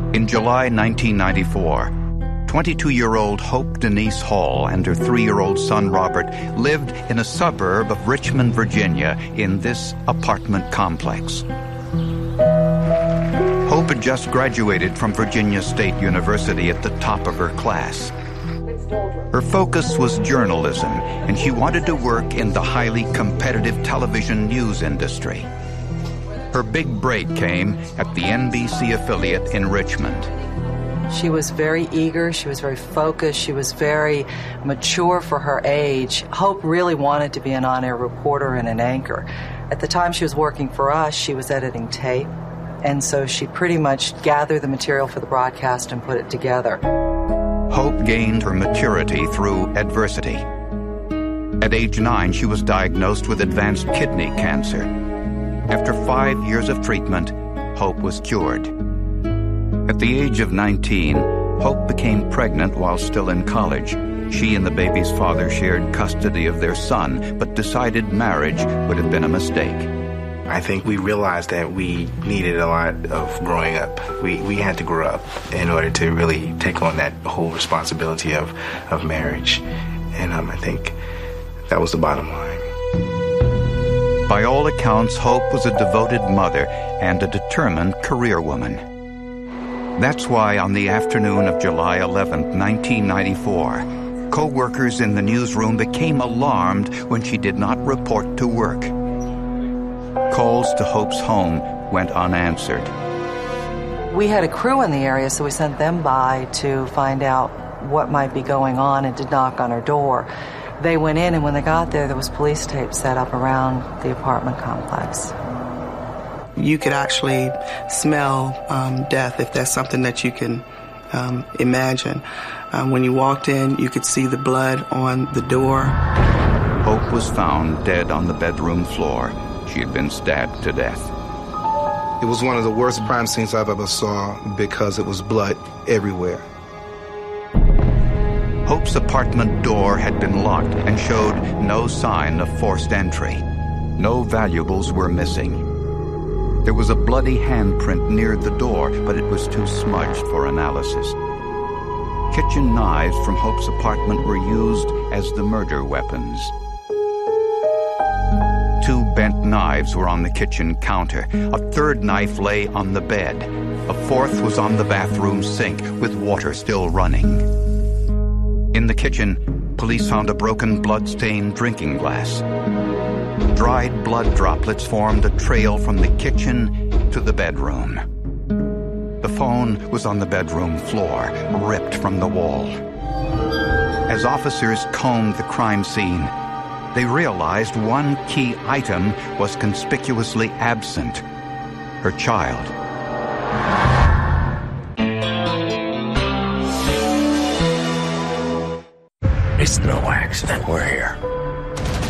In July 1994, 22-year-old Hope Denise Hall and her 3-year-old son Robert lived in a suburb of Richmond, Virginia, in this apartment complex. Hope had just graduated from Virginia State University at the top of her class. Her focus was journalism, and she wanted to work in the highly competitive television news industry. Her big break came at the NBC affiliate in Richmond. She was very eager, she was very focused, she was very mature for her age. Hope really wanted to be an on-air reporter and an anchor. At the time she was working for us, she was editing tape, and so she pretty much gathered the material for the broadcast and put it together. Hope gained her maturity through adversity. At age 9, she was diagnosed with advanced kidney cancer. After 5 years of treatment, Hope was cured. At the age of 19, Hope became pregnant while still in college. She and the baby's father shared custody of their son, but decided marriage would have been a mistake. I think we realized that we needed a lot of growing up. We had to grow up in order to really take on that whole responsibility of marriage. And I think that was the bottom line. By all accounts, Hope was a devoted mother and a determined career woman. That's why on the afternoon of July 11, 1994, co-workers in the newsroom became alarmed when she did not report to work. Calls to Hope's home went unanswered. We had a crew in the area, so we sent them by to find out what might be going on and to knock on her door. They went in, and when they got there was police tape set up around the apartment complex. You could actually smell death, if that's something that you can imagine. When you walked in, you could see the blood on the door. Hope was found dead on the bedroom floor. She had been stabbed to death. It was one of the worst crime scenes I've ever saw because it was blood everywhere. Hope's apartment door had been locked and showed no sign of forced entry. No valuables were missing. There was a bloody handprint near the door, but it was too smudged for analysis. Kitchen knives from Hope's apartment were used as the murder weapons. 2 bent knives were on the kitchen counter. A 3rd knife lay on the bed. A 4th was on the bathroom sink, with water still running. In the kitchen, police found a broken blood-stained drinking glass. Dried blood droplets formed a trail from the kitchen to the bedroom. The phone was on the bedroom floor, ripped from the wall. As officers combed the crime scene, they realized one key item was conspicuously absent: her child. It's no accident we're here.